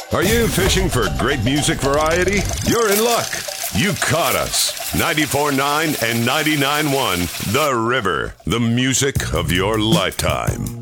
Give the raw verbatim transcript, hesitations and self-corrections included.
Are you fishing for great music variety? You're in luck. You caught us. ninety-four point nine and ninety-nine point one The River. The music of your lifetime.